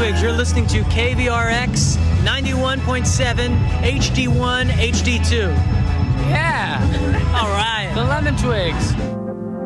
Twigs. You're listening to KVRX 91.7 HD1 HD2. Yeah. All right. The Lemon Twigs.